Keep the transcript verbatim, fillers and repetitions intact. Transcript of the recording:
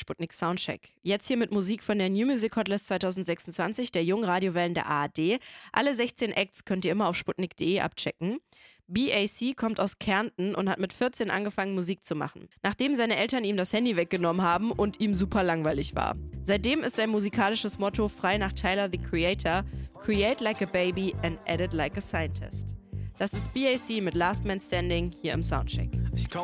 Sputnik Soundcheck. Jetzt hier mit Musik von der New Music Hotlist zwanzig sechsundzwanzig, der jungen Radiowellen der A R D. Alle sechzehn Acts könnt ihr immer auf sputnik punkt de abchecken. B A C kommt aus Kärnten und hat mit vierzehn angefangen, Musik zu machen, nachdem seine Eltern ihm das Handy weggenommen haben und ihm super langweilig war. Seitdem ist sein musikalisches Motto frei nach Tyler, the Creator: Create like a baby and edit like a scientist. Das ist B A C mit Last Man Standing hier im Soundcheck. Ich kauf